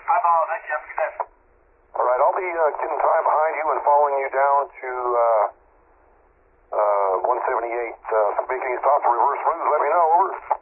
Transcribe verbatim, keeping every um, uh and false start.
Eyeball, thank you. Have a good day. All right, I'll be uh, getting time behind you and following you down to uh, uh, one seventy-eight. Uh, so making you stop for reverse moves. Let me know. Over.